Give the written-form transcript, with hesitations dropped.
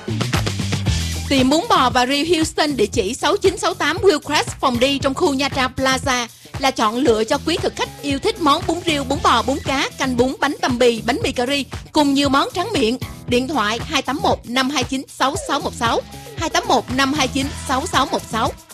Tiệm bún bò và riêu Houston, địa chỉ 6968 Hillcrest, phòng đi trong khu Nha Trang Plaza là chọn lựa cho quý thực khách yêu thích món bún riêu, bún bò, bún cá, canh bún, bánh tằm bì, bánh mì cà ri cùng nhiều món tráng miệng. Điện thoại 281 529 6616, 281 529 6616.